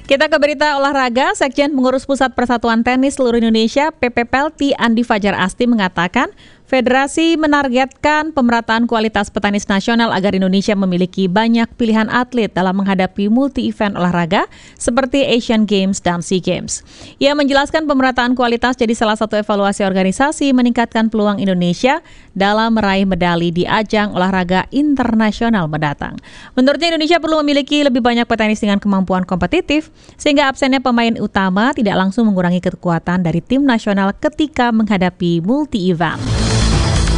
Kita ke berita olahraga. Sekjen Pengurus Pusat Persatuan Tenis Seluruh Indonesia (PPPLTI) Andi Fajar Asti mengatakan, federasi menargetkan pemerataan kualitas petenis nasional agar Indonesia memiliki banyak pilihan atlet dalam menghadapi multi-event olahraga seperti Asian Games dan SEA Games. Ia menjelaskan pemerataan kualitas jadi salah satu evaluasi organisasi meningkatkan peluang Indonesia dalam meraih medali di ajang olahraga internasional mendatang. Menurutnya Indonesia perlu memiliki lebih banyak petenis dengan kemampuan kompetitif sehingga absennya pemain utama tidak langsung mengurangi kekuatan dari tim nasional ketika menghadapi multi-event.